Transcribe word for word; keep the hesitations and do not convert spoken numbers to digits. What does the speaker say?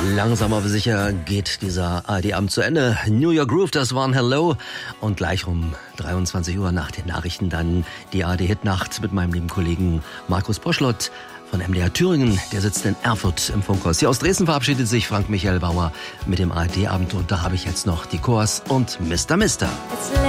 Langsam aber sicher geht dieser A R D-Abend zu Ende. New York Groove, das waren Hello. Und gleich um dreiundzwanzig Uhr nach den Nachrichten dann die A R D-Hitnacht mit meinem lieben Kollegen Markus Poschlott von M D R Thüringen. Der sitzt in Erfurt im Funkhaus. Hier aus Dresden verabschiedet sich Frank Michael Bauer mit dem A R D-Abend. Und da habe ich jetzt noch die Chors und Mister Mister.